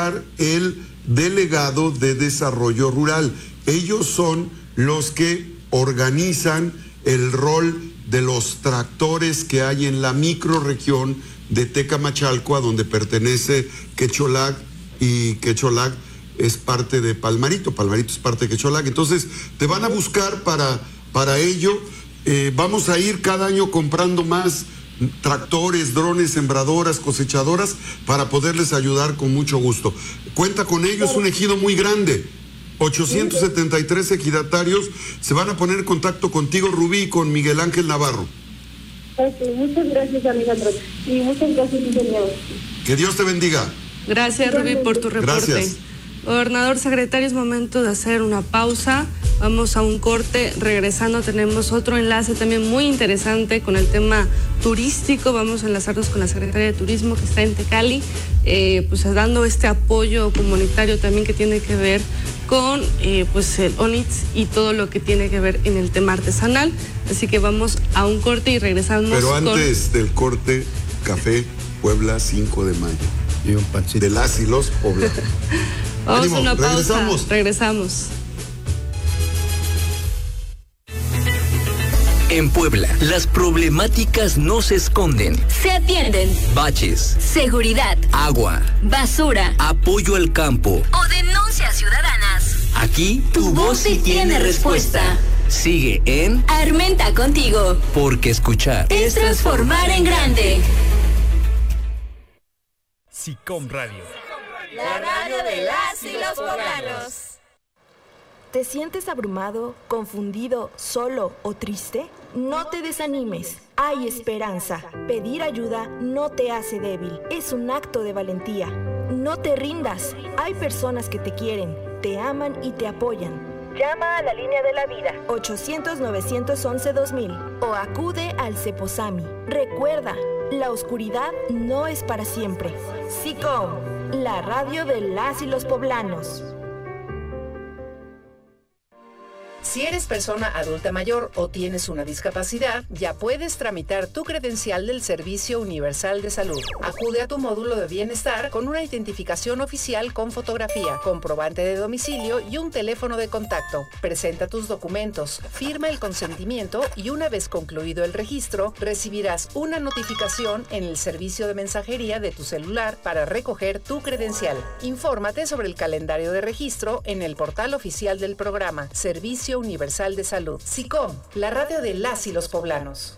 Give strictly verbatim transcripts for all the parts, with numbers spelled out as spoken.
buscar el delegado de desarrollo rural. Ellos son los que organizan el rol de los tractores que hay en la microrregión de Tecamachalco, a donde pertenece Quecholac, y Quecholac es parte de Palmarito, Palmarito es parte de Quecholac. Entonces te van a buscar para, para ello. Eh, vamos a ir cada año comprando más tractores, drones, sembradoras, cosechadoras, para poderles ayudar con mucho gusto. Cuenta con ellos, es un ejido muy grande, ochocientos setenta y tres ejidatarios. Se van a poner en contacto contigo, Rubí, y con Miguel Ángel Navarro. Okay, muchas gracias, Alejandro, y muchas gracias, ingeniero. Que Dios te bendiga. Gracias, Rubí, por tu reporte. Gracias. Gobernador, secretario, es momento de hacer una pausa. Vamos a un corte. Regresando tenemos otro enlace también muy interesante con el tema turístico. Vamos a enlazarnos con la secretaria de Turismo, que está en Tecali, eh, pues dando este apoyo comunitario también que tiene que ver con eh, pues el ONITS y todo lo que tiene que ver en el tema artesanal. Así que vamos a un corte y regresamos. Pero antes con... del corte, café Puebla cinco de mayo. Y un pancito. De las y los poblanos. Vamos Ánimo, a una pausa. regresamos. Regresamos. En Puebla, las problemáticas no se esconden. Se atienden. Baches, Seguridad, agua, basura, apoyo al campo o denuncias ciudadanas. Aquí tu, tu voz sí tiene respuesta. respuesta. Sigue en Armenta Contigo. Porque escuchar es transformar en grande. SICOM Radio. La radio de las y los poblanos. ¿Te sientes abrumado, confundido, solo o triste? No te desanimes, hay esperanza. Pedir ayuda no te hace débil, es un acto de valentía. No te rindas, hay personas que te quieren, te aman y te apoyan. Llama a la línea de la vida, ochocientos, novecientos once, dos mil, o acude al Ceposami. Recuerda, la oscuridad no es para siempre. SICOM, la radio de las y los poblanos. Si eres persona adulta mayor o tienes una discapacidad, ya puedes tramitar tu credencial del Servicio Universal de Salud. Acude a tu módulo de bienestar con una identificación oficial con fotografía, comprobante de domicilio y un teléfono de contacto. Presenta tus documentos, firma el consentimiento y una vez concluido el registro, recibirás una notificación en el servicio de mensajería de tu celular para recoger tu credencial. Infórmate sobre el calendario de registro en el portal oficial del programa Servicio Universal de Salud. SICOM, la radio de las y los poblanos.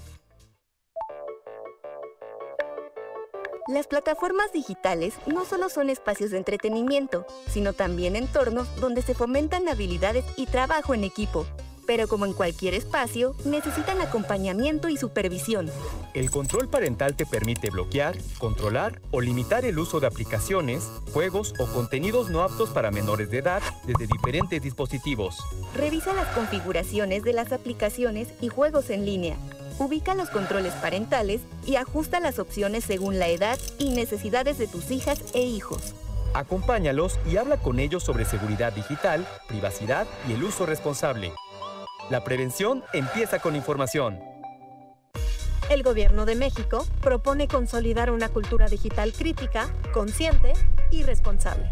Las plataformas digitales no solo son espacios de entretenimiento, sino también entornos donde se fomentan habilidades y trabajo en equipo. Pero como en cualquier espacio, necesitan acompañamiento y supervisión. El control parental te permite bloquear, controlar o limitar el uso de aplicaciones, juegos o contenidos no aptos para menores de edad desde diferentes dispositivos. Revisa las configuraciones de las aplicaciones y juegos en línea. Ubica los controles parentales y ajusta las opciones según la edad y necesidades de tus hijas e hijos. Acompáñalos y habla con ellos sobre seguridad digital, privacidad y el uso responsable. La prevención empieza con información. El Gobierno de México propone consolidar una cultura digital crítica, consciente y responsable.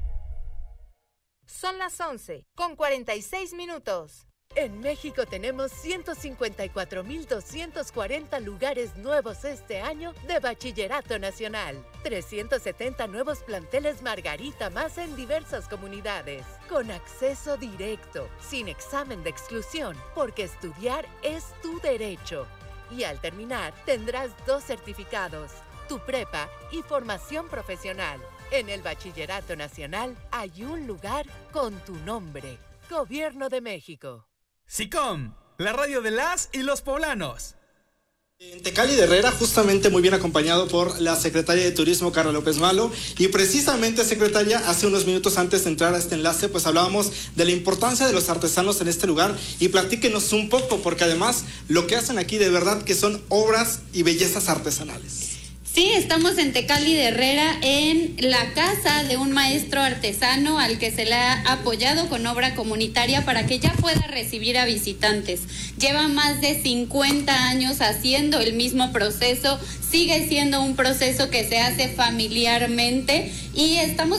Son las once, con cuarenta y seis minutos. En México tenemos ciento cincuenta y cuatro mil doscientos cuarenta lugares nuevos este año de Bachillerato Nacional. trescientos setenta nuevos planteles Margarita más en diversas comunidades. Con acceso directo, sin examen de exclusión, porque estudiar es tu derecho. Y al terminar, tendrás dos certificados, tu prepa y formación profesional. En el Bachillerato Nacional hay un lugar con tu nombre. Gobierno de México. SICOM, la radio de las y los poblanos. En Tecali de Herrera, justamente muy bien acompañado por la secretaria de Turismo, Carla López Malo, y precisamente, secretaria, hace unos minutos antes de entrar a este enlace, pues hablábamos de la importancia de los artesanos en este lugar, y platíquenos un poco, porque además lo que hacen aquí de verdad que son obras y bellezas artesanales. Sí, estamos en Tecali de Herrera, en la casa de un maestro artesano al que se le ha apoyado con obra comunitaria para que ya pueda recibir a visitantes. Lleva más de cincuenta años haciendo el mismo proceso, sigue siendo un proceso que se hace familiarmente y estamos